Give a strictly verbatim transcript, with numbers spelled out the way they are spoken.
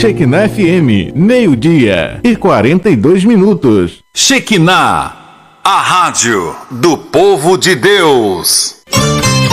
Shekinah F M, meio-dia e quarenta e dois minutos. Shekinah, a rádio do povo de Deus.